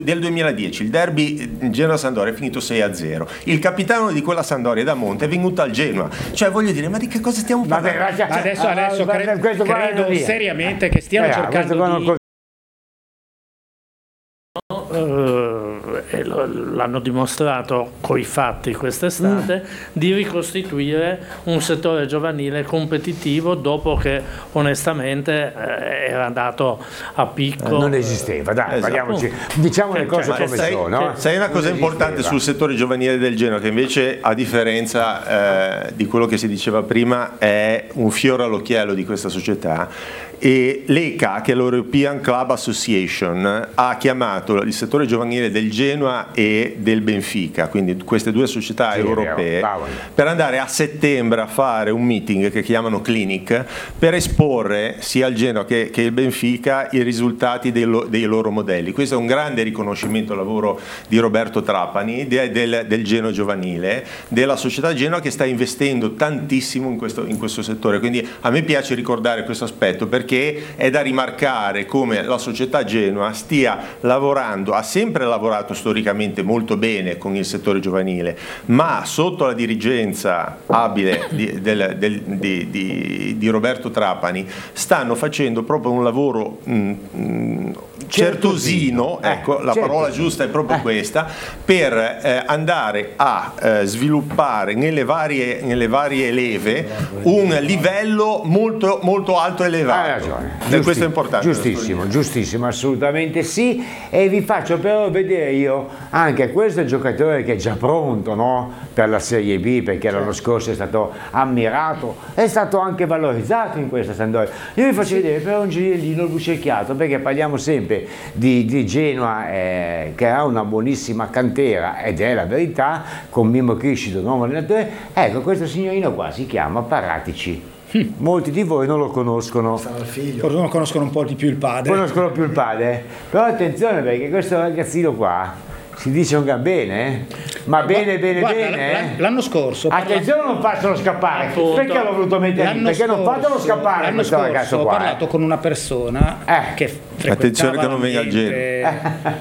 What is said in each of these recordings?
del 2010, il derby Genoa-Sampdoria è finito 6-0. Il capitano di quella Sampdoria, Damonte, è venuto al Genoa. Cioè, voglio dire, ma di che cosa stiamo parlando? Adesso credo seriamente che stiano cercando di... E l'hanno dimostrato coi fatti quest'estate, di ricostituire un settore giovanile competitivo dopo che onestamente era andato a picco. Non esisteva, dai, parliamoci, diciamo le cose come sono. Sai una cosa importante sul settore giovanile del Genoa, che invece, a differenza di quello che si diceva prima, è un fiore all'occhiello di questa società. E l'ECA, che è l'European Club Association, ha chiamato il settore giovanile del Genoa e del Benfica, quindi queste due società europee, per andare a settembre a fare un meeting che chiamano Clinic, per esporre sia al Genoa che il Benfica i risultati dei loro modelli. Questo è un grande riconoscimento al lavoro di Roberto Trapani, del Genoa giovanile, della società Genoa, che sta investendo tantissimo in questo settore. Quindi a me piace ricordare questo aspetto, perché è da rimarcare come la società Genoa stia lavorando, ha sempre lavorato storicamente molto bene con il settore giovanile, ma sotto la dirigenza abile di Roberto Trapani stanno facendo proprio un lavoro certosino, ecco, la parola giusta è proprio questa, per andare a sviluppare nelle varie leve un livello molto, molto alto e elevato. Questo è importante. Giustissimo, assolutamente sì. E vi faccio però vedere io anche questo giocatore che è già pronto, no? Per la Serie B, perché l'anno scorso è stato ammirato, è stato anche valorizzato in questa Sampdoria. Io vi faccio vedere però un gioiellino lucerchiato, perché parliamo sempre di Genoa che ha una buonissima cantera, ed è la verità, con Mimmo Criscito, nuovo allenatore. Ecco, questo signorino qua si chiama Paratici. Molti di voi non lo conoscono. Forse conoscono un po' di più il padre. Conoscono più il padre. Però attenzione, perché questo ragazzino qua si dice un bene, ma bene. L'anno scorso. Attenzione, non fatelo scappare. Perché l'ho voluto mettere lì? Perché non fatelo scappare questo ragazzo qua. Ho parlato con una persona che frequentava. Attenzione che non venga al Genoa.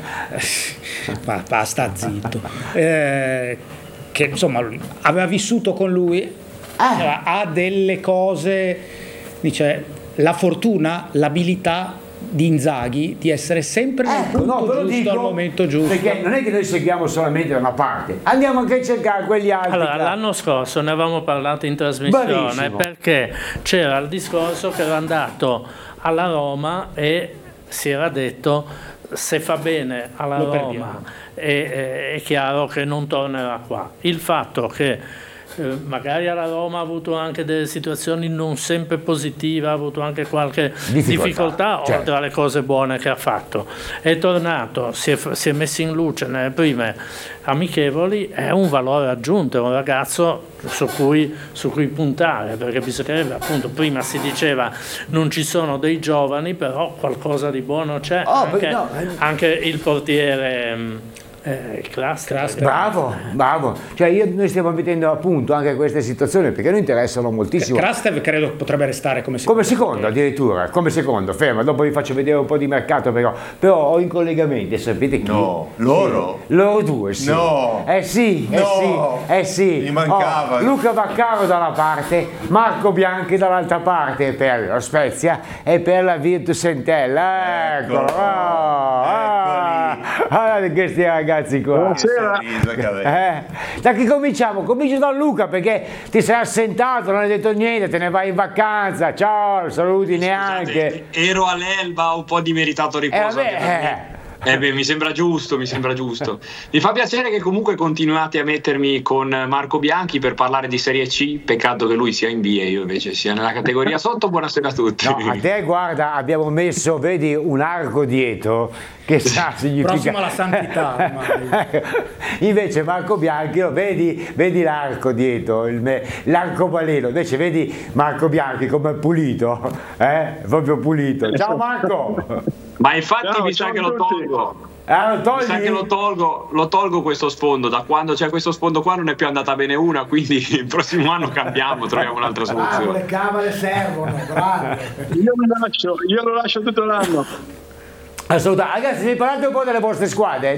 Sta zitto. Che insomma aveva vissuto con lui. Ha delle cose, dice, la fortuna, l'abilità di Inzaghi di essere sempre nel punto giusto, al momento giusto. Perché non è che noi seguiamo solamente da una parte, andiamo anche a cercare quegli altri. Allora, l'anno scorso ne avevamo parlato in trasmissione, perché c'era il discorso che era andato alla Roma e si era detto: se fa bene alla Roma è chiaro che non tornerà qua. Il fatto che magari alla Roma ha avuto anche delle situazioni non sempre positive, ha avuto anche qualche difficoltà oltre alle cose buone che ha fatto. È tornato, si è messo in luce nelle prime amichevoli, è un valore aggiunto, è un ragazzo su cui puntare, perché bisognerebbe, appunto, prima si diceva non ci sono dei giovani, però qualcosa di buono c'è, anche il portiere Krastev. Bravo. Cioè noi stiamo mettendo a punto anche queste situazioni, perché noi interessano moltissimo. Krastev credo potrebbe restare come secondo addirittura, come secondo, ferma, dopo vi faccio vedere un po' di mercato, però ho in collegamento, sapete chi? No, loro due, sì. No. Sì. Mi mancava. Luca Vaccaro da una parte, Marco Bianchi dall'altra parte per lo Spezia e per la Virtus Entella. Eccoli. Questi ragazzi qua. Buonasera. Da chi cominciamo? Comincio da Luca, perché ti sei assentato, non hai detto niente, te ne vai in vacanza. Ciao, saluti. Neanche. Ero all'Elba, un po' di meritato riposo. Mi sembra giusto. Mi fa piacere che comunque continuate a mettermi con Marco Bianchi per parlare di Serie C. Peccato che lui sia in B e io invece sia nella categoria sotto. Buonasera a tutti. No, a te, guarda, abbiamo messo, vedi, un arco dietro che sa significa prossimo alla santità. Invece Marco Bianchi, vedi l'arco dietro, l'arcobaleno. Invece vedi Marco Bianchi come pulito, proprio pulito. Ciao Marco. Ma infatti mi sa che lo tolgo. Mi sa che lo tolgo questo sfondo. Da quando c'è questo sfondo qua non è più andata bene una, quindi il prossimo anno cambiamo, troviamo un'altra soluzione. Le camere servono, bravo. Io lo lascio tutto l'anno. Assolutamente. Ragazzi, parlate un po' delle vostre squadre.